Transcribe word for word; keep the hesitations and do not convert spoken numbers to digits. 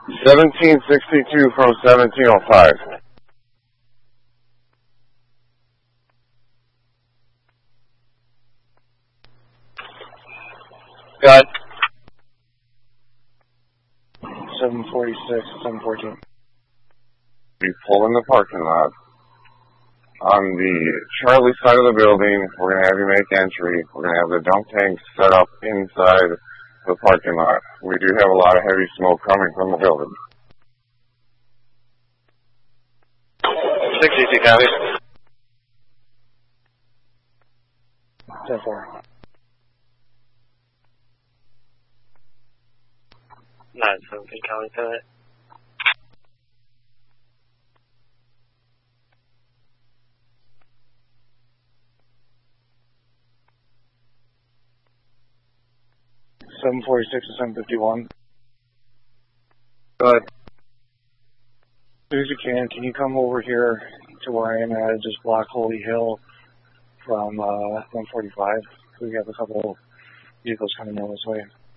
seventeen sixty-two from seventeen oh five. Got seven forty-six, seven fourteen. We pull in the parking lot. On the Charlie side of the building, we're going to have you make entry. We're going to have the dump tanks set up inside the parking lot. We do have a lot of heavy smoke coming from the building. sixty-two copy. ten four. nine seventeen copy to it. seven forty-six to seven fifty-one. Go ahead. As soon as you can, can you come over here to where I am at, just block Holy Hill from uh, one forty-five? We have a couple vehicles coming down this way.